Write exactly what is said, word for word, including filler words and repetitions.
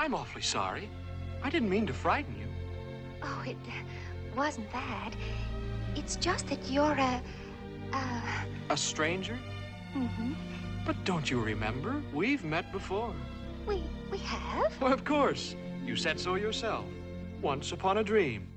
I'm awfully sorry. I didn't mean to frighten you. Oh, it uh, wasn't that. It's just that you're a... Uh... A stranger? Mm-hmm. But don't you remember? We've met before. We... we have? Well, of course. You said so yourself. Once upon a dream.